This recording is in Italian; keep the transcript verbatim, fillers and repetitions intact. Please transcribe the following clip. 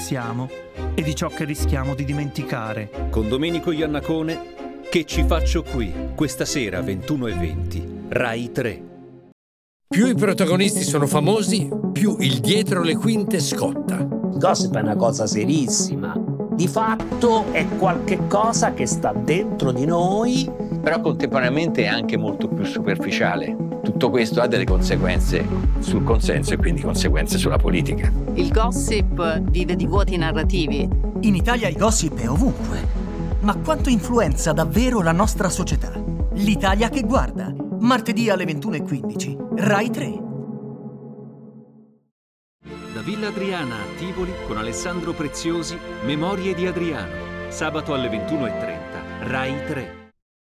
siamo e di ciò che rischiamo di dimenticare. Con Domenico Iannacone, Che ci faccio qui? Questa sera ventuno e venti, Rai tre. Più i protagonisti sono famosi, più il dietro le quinte scotta. Gossip è una cosa serissima. Di fatto è qualche cosa che sta dentro di noi, però contemporaneamente è anche molto più superficiale. Tutto questo ha delle conseguenze sul consenso e quindi conseguenze sulla politica. Il gossip vive di vuoti narrativi. In Italia il gossip è ovunque. Ma quanto influenza davvero la nostra società? L'Italia che guarda. Martedì alle ventuno e quindici, Rai tre. Da Villa Adriana a Tivoli con Alessandro Preziosi, Memorie di Adriano. Sabato alle ventuno e trenta, Rai tre.